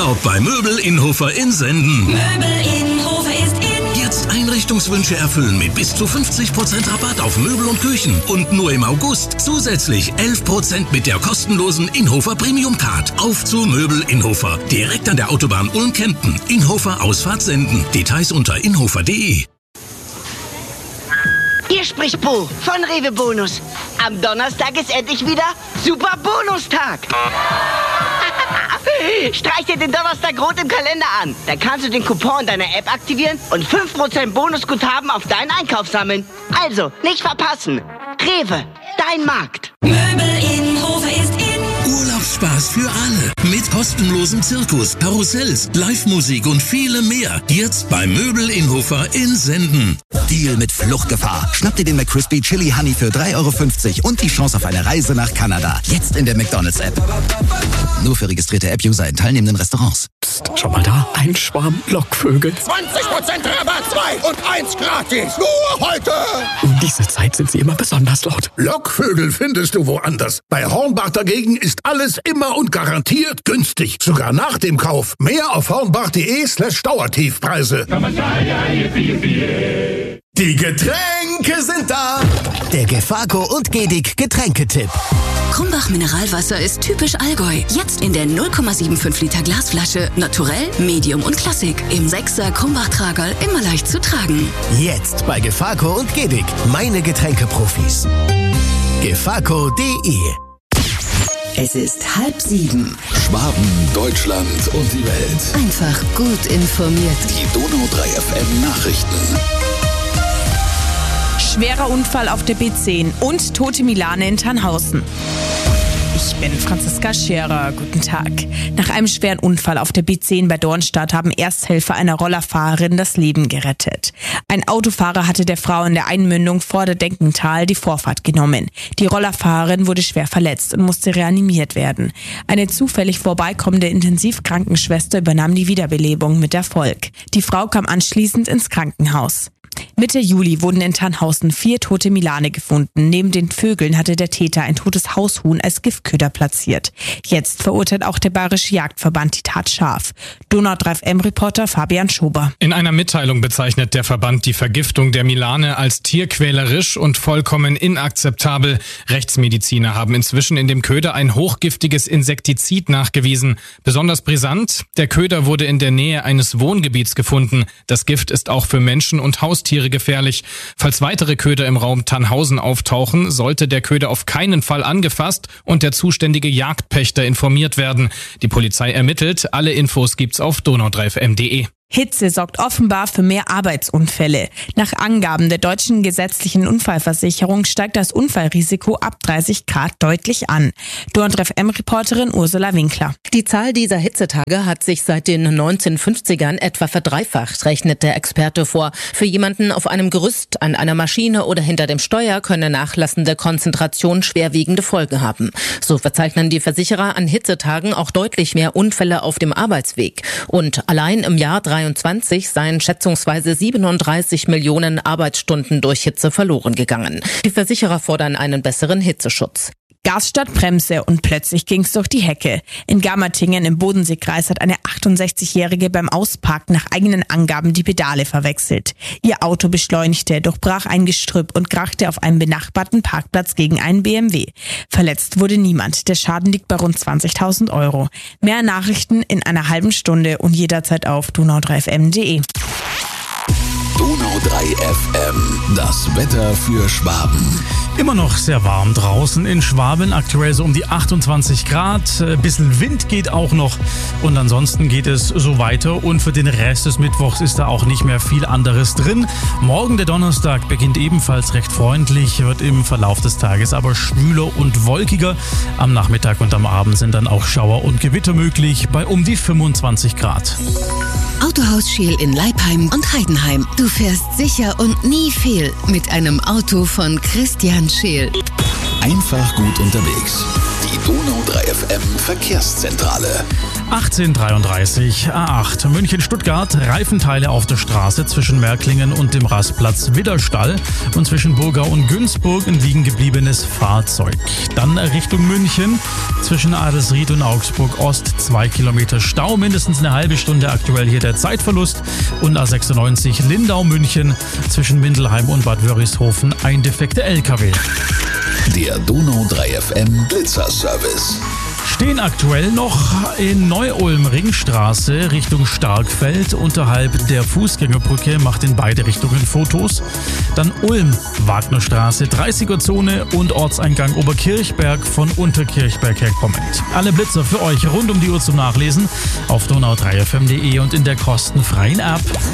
Urlaub bei Möbel Innhofer in Senden. Möbel Innhofer ist in. Jetzt Einrichtungswünsche erfüllen mit bis zu 50% Rabatt auf Möbel und Küchen. Und nur im August zusätzlich 11% mit der kostenlosen Innhofer Premium Card. Auf zu Möbel Innhofer. Direkt an der Autobahn Ulm-Kempten. Innhofer Ausfahrt Senden. Details unter innhofer.de. Hier spricht Bo von Rewe Bonus. Am Donnerstag ist endlich wieder Super Bonustag. Streich dir den Donnerstag rot im Kalender an. Da kannst du den Coupon deiner App aktivieren und 5% Bonusguthaben auf deinen Einkauf sammeln. Also, nicht verpassen. Rewe, dein Markt. Möbel Innhofer ist in. Urlaubsspaß für alle. Mit kostenlosem Zirkus, Karussells, Live-Musik und vielem mehr. Jetzt bei Möbel Innhofer in Senden. Deal mit Fluchtgefahr. Schnapp dir den McCrispy Chili Honey für 3,50 € und die Chance auf eine Reise nach Kanada. Jetzt in der McDonald's-App. Nur für registrierte App-User in teilnehmenden Restaurants. Psst, schau mal da. Ein Schwarm Lockvögel. 20% Rabatt, 2 und 1 gratis. Nur heute. Um diese Zeit sind sie immer besonders laut. Lockvögel findest du woanders. Bei Hornbach dagegen ist alles immer und garantiert günstig. Sogar nach dem Kauf. Mehr auf hornbach.de/Dauertiefpreise. Die Getränke sind da. Der Gefaco und Gedig Getränketipp. Krumbach Mineralwasser ist typisch Allgäu. Jetzt in der 0,75 Liter Glasflasche. Naturell, Medium und Klassik. Im 6er Krumbach-Tragerl immer leicht zu tragen. Jetzt bei Gefaco und Gedig. Meine Getränkeprofis. Gefaco.de. Es ist 6:30. Schwaben, Deutschland und die Welt. Einfach gut informiert. Die Donau 3 FM Nachrichten. Schwerer Unfall auf der B10 und tote Milane in Tannhausen. Ich bin Franziska Scherer. Guten Tag. Nach einem schweren Unfall auf der B10 bei Dornstadt haben Ersthelfer einer Rollerfahrerin das Leben gerettet. Ein Autofahrer hatte der Frau in der Einmündung vor der Denkental die Vorfahrt genommen. Die Rollerfahrerin wurde schwer verletzt und musste reanimiert werden. Eine zufällig vorbeikommende Intensivkrankenschwester übernahm die Wiederbelebung mit Erfolg. Die Frau kam anschließend ins Krankenhaus. Mitte Juli wurden in Tannhausen 4 tote Milane gefunden. Neben den Vögeln hatte der Täter ein totes Haushuhn als Giftköder platziert. Jetzt verurteilt auch der Bayerische Jagdverband die Tat scharf. Donau 3 FM-Reporter Fabian Schober. In einer Mitteilung bezeichnet der Verband die Vergiftung der Milane als tierquälerisch und vollkommen inakzeptabel. Rechtsmediziner haben inzwischen in dem Köder ein hochgiftiges Insektizid nachgewiesen. Besonders brisant, der Köder wurde in der Nähe eines Wohngebiets gefunden. Das Gift ist auch für Menschen und Haustiere gefährlich. Falls weitere Köder im Raum Tannhausen auftauchen, sollte der Köder auf keinen Fall angefasst und der zuständige Jagdpächter informiert werden. Die Polizei ermittelt. Alle Infos gibt's auf donau3fm.de. Hitze sorgt offenbar für mehr Arbeitsunfälle. Nach Angaben der deutschen gesetzlichen Unfallversicherung steigt das Unfallrisiko ab 30 Grad deutlich an. Donau 3 FM-Reporterin Ursula Winkler. Die Zahl dieser Hitzetage hat sich seit den 1950ern etwa verdreifacht, rechnet der Experte vor. Für jemanden auf einem Gerüst, an einer Maschine oder hinter dem Steuer könne nachlassende Konzentration schwerwiegende Folgen haben. So verzeichnen die Versicherer an Hitzetagen auch deutlich mehr Unfälle auf dem Arbeitsweg. Und allein im Jahr 2023 seien schätzungsweise 37 Millionen Arbeitsstunden durch Hitze verloren gegangen. Die Versicherer fordern einen besseren Hitzeschutz. Gas statt Bremse und plötzlich ging's durch die Hecke. In Gammertingen im Bodenseekreis hat eine 68-Jährige beim Ausparken nach eigenen Angaben die Pedale verwechselt. Ihr Auto beschleunigte, durchbrach ein Gestrüpp und krachte auf einem benachbarten Parkplatz gegen einen BMW. Verletzt wurde niemand. Der Schaden liegt bei rund 20.000 €. Mehr Nachrichten in einer halben Stunde und jederzeit auf donau3fm.de. Donau 3 FM, das Wetter für Schwaben. Immer noch sehr warm draußen in Schwaben, aktuell so um die 28 Grad. Ein bisschen Wind geht auch noch und ansonsten geht es so weiter. Und für den Rest des Mittwochs ist da auch nicht mehr viel anderes drin. Morgen, der Donnerstag, beginnt ebenfalls recht freundlich, wird im Verlauf des Tages aber schwüler und wolkiger. Am Nachmittag und am Abend sind dann auch Schauer und Gewitter möglich bei um die 25 Grad. Autohaus Scheel in Leipheim und Heidenheim. Du fährst sicher und nie fehl mit einem Auto von Christian Scheel. Einfach gut unterwegs. Die Donau 3 FM Verkehrszentrale. 1833 A8 München-Stuttgart, Reifenteile auf der Straße zwischen Märklingen und dem Rastplatz Widderstall und zwischen Burgau und Günzburg ein liegen gebliebenes Fahrzeug. Dann Richtung München, zwischen Adelsried und Augsburg Ost 2 Kilometer Stau, mindestens eine halbe Stunde aktuell hier der Zeitverlust. Und A96 Lindau-München, zwischen Mindelheim und Bad Wörishofen ein defekter LKW. Der Donau 3 FM Blitzerservice. Stehen aktuell noch in Neu-Ulm Ringstraße Richtung Starkfeld unterhalb der Fußgängerbrücke, macht in beide Richtungen Fotos. Dann Ulm Wagnerstraße, 30er-Zone und Ortseingang Oberkirchberg von Unterkirchberg her kommend. Alle Blitzer für euch rund um die Uhr zum Nachlesen auf donau3fm.de und in der kostenfreien App.